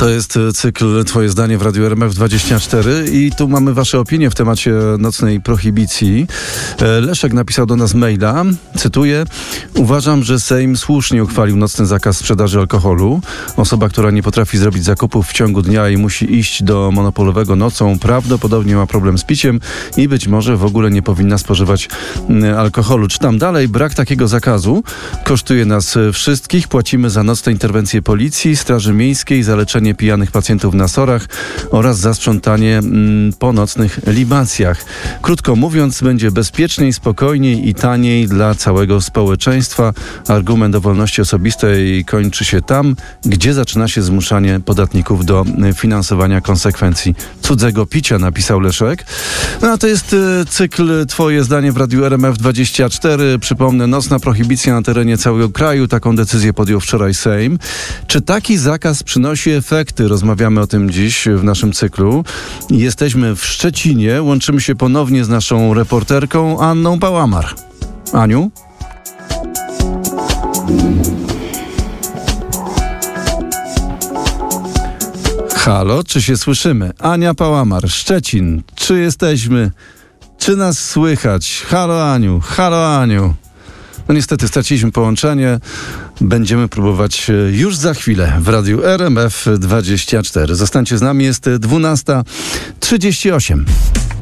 To jest cykl Twoje zdanie w Radiu RMF24 i tu mamy wasze opinie w temacie nocnej prohibicji. Leszek napisał do nas maila, cytuję: uważam, że Sejm słusznie uchwalił nocny zakaz sprzedaży alkoholu. Osoba, która nie potrafi zrobić zakupów w ciągu dnia i musi iść do monopolowego nocą, prawdopodobnie ma problem z piciem i być może w ogóle nie powinna spożywać alkoholu. Czytam dalej: brak takiego zakazu kosztuje nas wszystkich. Płacimy za nocne interwencje policji, Straży Miejskiej, za leczenie pijanych pacjentów na SOR-ach oraz za sprzątanie po nocnych libacjach. Krótko mówiąc, będzie bezpieczniej, spokojniej i taniej dla całego społeczeństwa. Argument o wolności osobistej kończy się tam, gdzie zaczyna się zmuszanie podatników do finansowania konsekwencji cudzego picia, napisał Leszek. No a to jest cykl Twoje zdanie w Radiu RMF24. Przypomnę, nocna prohibicja na terenie całego kraju. Taką decyzję podjął wczoraj Sejm. Czy taki zakaz przynosi efekty? Rozmawiamy o tym dziś w naszym cyklu. Jesteśmy w Szczecinie. Łączymy się ponownie z naszą reporterką Anną Pałamar. Aniu? Halo, czy się słyszymy? Ania Pałamar, Szczecin. Czy jesteśmy? Czy nas słychać? Halo Aniu, halo Aniu. No niestety straciliśmy połączenie. Będziemy próbować już za chwilę w Radiu RMF24. Zostańcie z nami, jest 12:38.